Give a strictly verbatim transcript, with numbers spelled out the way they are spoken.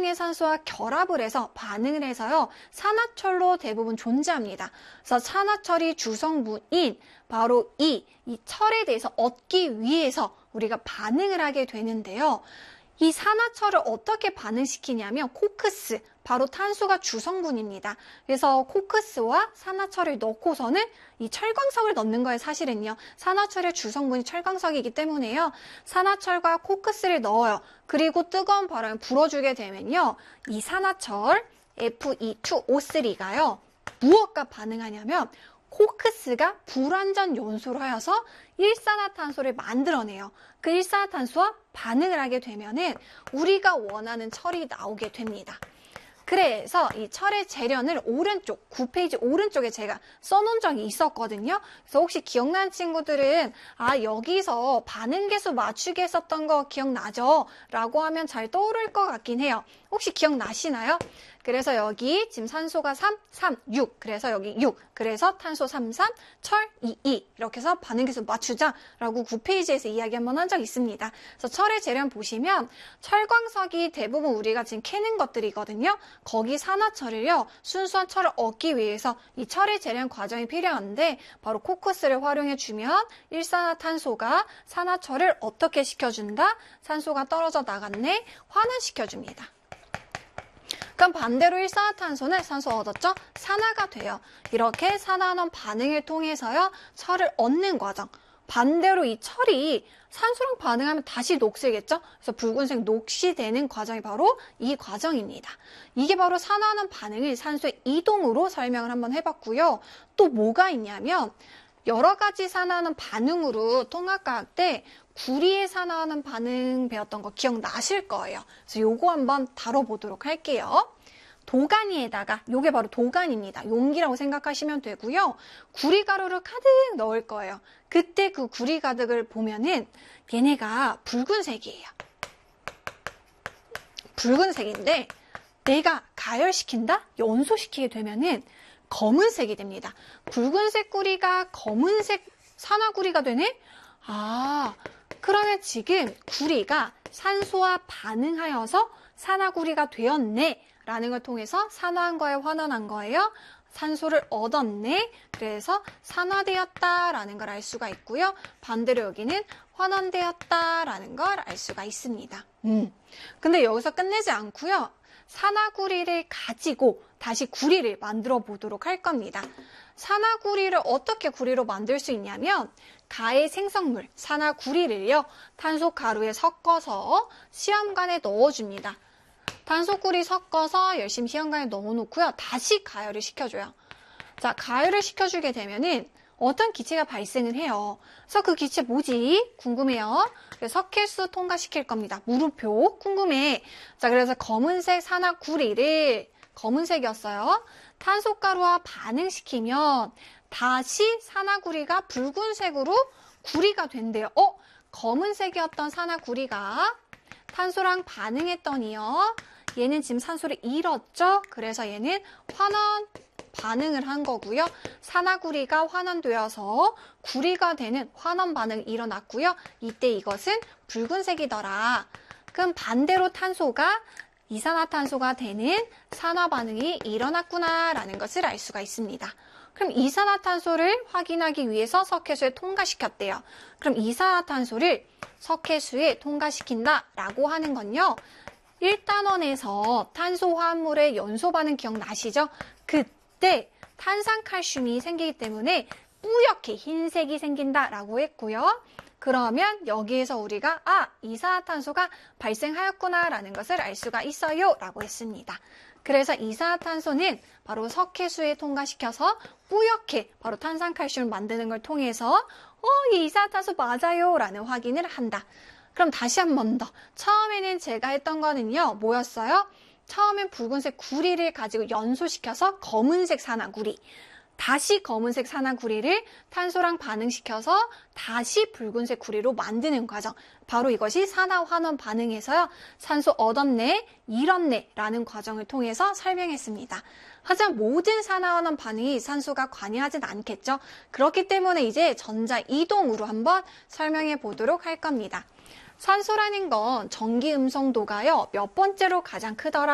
중의 산소와 결합을 해서 반응을 해서요, 산화철로 대부분 존재합니다. 그래서 산화철이 주성분인 바로 이, 이 철에 대해서 얻기 위해서 우리가 반응을 하게 되는데요. 이 산화철을 어떻게 반응시키냐면 코크스, 바로 탄소가 주성분입니다. 그래서 코크스와 산화철을 넣고서는 이 철광석을 넣는 거예요. 사실은요. 산화철의 주성분이 철광석이기 때문에요. 산화철과 코크스를 넣어요. 그리고 뜨거운 바람을 불어주게 되면요. 이 산화철 에프 이 투 오 쓰리가요. 무엇과 반응하냐면 코크스가 불완전 연소를 하여서 일산화탄소를 만들어내요. 그 일산화탄소와 반응을 하게 되면은 우리가 원하는 철이 나오게 됩니다. 그래서 이 철의 재련을 오른쪽, 구 페이지 오른쪽에 제가 써놓은 적이 있었거든요. 그래서 혹시 기억나는 친구들은 아, 여기서 반응계수 맞추기 했었던 거 기억나죠? 라고 하면 잘 떠오를 것 같긴 해요. 혹시 기억나시나요? 그래서 여기 지금 산소가 삼, 삼, 육. 그래서 여기 육. 그래서 탄소 삼, 삼, 철 이, 이. 이렇게 해서 반응계수 맞추자라고 구 페이지에서 이야기 한번 한 적 있습니다. 그래서 철의 재련 보시면 철광석이 대부분 우리가 지금 캐는 것들이거든요. 거기 산화철을요, 순수한 철을 얻기 위해서 이 철의 재련 과정이 필요한데 바로 코크스를 활용해주면 일산화탄소가 산화철을 어떻게 시켜준다? 산소가 떨어져 나갔네? 환원시켜줍니다. 그럼 반대로 일산화탄소는 산소 얻었죠? 산화가 돼요. 이렇게 산화환원 반응을 통해서요, 철을 얻는 과정. 반대로 이 철이 산소랑 반응하면 다시 녹슬겠죠? 그래서 붉은색 녹시 되는 과정이 바로 이 과정입니다. 이게 바로 산화환원 반응을 산소의 이동으로 설명을 한번 해봤고요. 또 뭐가 있냐면 여러 가지 산화하는 반응으로 통합과학 때 구리에 산화하는 반응 배웠던 거 기억나실 거예요. 그래서 요거 한번 다뤄보도록 할게요. 도가니에다가, 요게 바로 도가니입니다. 용기라고 생각하시면 되고요. 구리가루를 가득 넣을 거예요. 그때 그 구리 가득을 보면은 얘네가 붉은색이에요. 붉은색인데 내가 가열시킨다? 연소시키게 되면은 검은색이 됩니다. 붉은색 구리가 검은색 산화구리가 되네? 아, 그러면 지금 구리가 산소와 반응하여서 산화구리가 되었네 라는 걸 통해서 산화한 거에 환원한 거예요. 산소를 얻었네. 그래서 산화되었다 라는 걸 알 수가 있고요. 반대로 여기는 환원되었다 라는 걸 알 수가 있습니다. 음. 근데 여기서 끝내지 않고요. 산화구리를 가지고 다시 구리를 만들어 보도록 할 겁니다. 산화구리를 어떻게 구리로 만들 수 있냐면 가해 생성물 산화구리를요, 탄소가루에 섞어서 시험관에 넣어줍니다. 탄소구리 섞어서 열심히 시험관에 넣어놓고요. 다시 가열을 시켜줘요. 자, 가열을 시켜주게 되면은 어떤 기체가 발생을 해요. 그래서 그 기체 뭐지? 궁금해요. 그래서 석회수 통과시킬 겁니다. 물음표 궁금해. 자, 그래서 검은색 산화구리를 검은색이었어요. 탄소가루와 반응시키면 다시 산화구리가 붉은색으로 구리가 된대요. 어? 검은색이었던 산화구리가 탄소랑 반응했더니요. 얘는 지금 산소를 잃었죠? 그래서 얘는 환원 반응을 한 거고요. 산화구리가 환원되어서 구리가 되는 환원 반응이 일어났고요. 이때 이것은 붉은색이더라. 그럼 반대로 탄소가 이산화탄소가 되는 산화 반응이 일어났구나라는 것을 알 수가 있습니다. 그럼 이산화탄소를 확인하기 위해서 석회수에 통과시켰대요. 그럼 이산화탄소를 석회수에 통과시킨다라고 하는 건요. 일 단원에서 탄소화합물의 연소 반응 기억나시죠? 그때 탄산칼슘이 생기기 때문에 뿌옇게 흰색이 생긴다라고 했고요. 그러면 여기에서 우리가 아, 이산화탄소가 발생하였구나라는 것을 알 수가 있어요 라고 했습니다. 그래서 이산화탄소는 바로 석회수에 통과시켜서 뿌옇게 바로 탄산칼슘을 만드는 걸 통해서 어, 이 이산화탄소 맞아요 라는 확인을 한다. 그럼 다시 한 번 더. 처음에는 제가 했던 거는요. 뭐였어요? 처음엔 붉은색 구리를 가지고 연소시켜서 검은색 산화구리. 다시 검은색 산화구리를 탄소랑 반응시켜서 다시 붉은색 구리로 만드는 과정. 바로 이것이 산화환원 반응에서요. 산소 얻었네, 잃었네 라는 과정을 통해서 설명했습니다. 하지만 모든 산화환원 반응이 산소가 관여하진 않겠죠. 그렇기 때문에 이제 전자 이동으로 한번 설명해 보도록 할 겁니다. 산소라는 건 전기 음성도가요. 몇 번째로 가장 크더라?